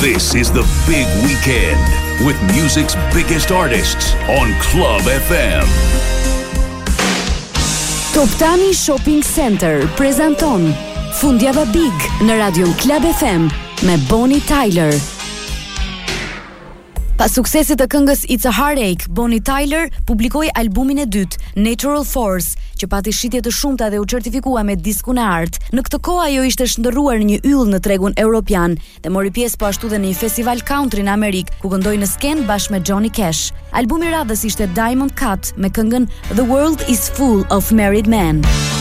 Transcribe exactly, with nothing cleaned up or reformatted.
This is the big weekend with music's biggest artists on Club F M. Toptani Shopping Center prezanton Fundjava Big në radion Club F M me Bonnie Tyler. Pas suksesit të këngës It's a Heartache, Bonnie Tyler publikoi albumin e dytë, Natural Force, që pati shitje të shumta dhe u certifikua me diskun e artë. Në këtë kohë ajo ishte shndërruar në një yll në tregun europian dhe mori pjesë po ashtu dhe në një festival country në Amerikë, ku këndoi në sken bashkë me Johnny Cash. Albumi i radhës ishte Diamond Cut me këngën The World is Full of Married Men.